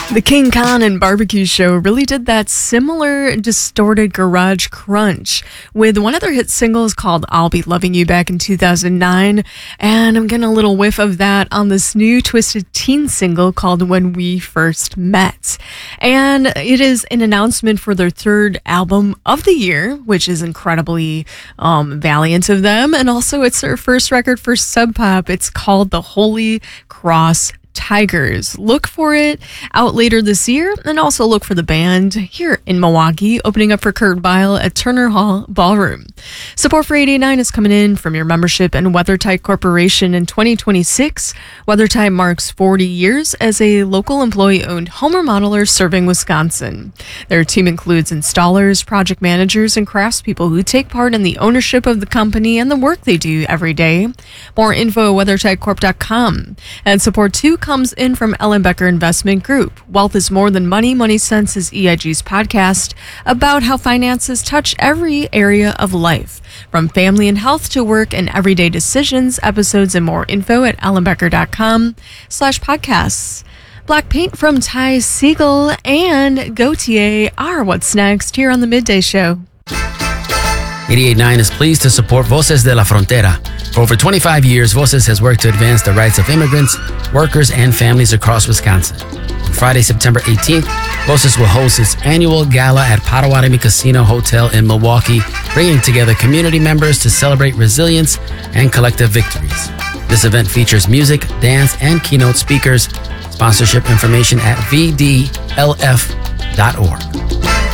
The King Khan and Barbecue Show really did that similar distorted garage crunch with one of their hit singles called I'll Be Loving You back in 2009. And I'm getting a little whiff of that on this new Twisted Teen single called When We First Met. And it is an announcement for their third album of the year, which is incredibly valiant of them. And also it's their first record for Sub Pop. It's called The Holy Cross Tigers. Look for it out later this year, and also look for the band here in Milwaukee opening up for Kurt Vile at Turner Hall Ballroom. Support for 889 is coming in from your membership in WeatherTight Corporation in 2026. WeatherTight marks 40 years as a local employee-owned home remodeler serving Wisconsin. Their team includes installers, project managers, and craftspeople who take part in the ownership of the company and the work they do every day. More info at weathertightcorp.com. And support too comes in from Ellen Becker Investment Group. Wealth is More Than Money. Money Sense is EIG's podcast about how finances touch every area of life, from family and health to work and everyday decisions. Episodes and more info at ellenbecker.com/podcasts. Black Paint from Ty Segall and Gautier are what's next here on the Midday Show. 88.9 is pleased to support Voces de la Frontera. For over 25 years, Voces has worked to advance the rights of immigrants, workers, and families across Wisconsin. On Friday, September 18th, Voces will host its annual gala at Potawatomi Casino Hotel in Milwaukee, bringing together community members to celebrate resilience and collective victories. This event features music, dance, and keynote speakers. Sponsorship information at vdlf.org.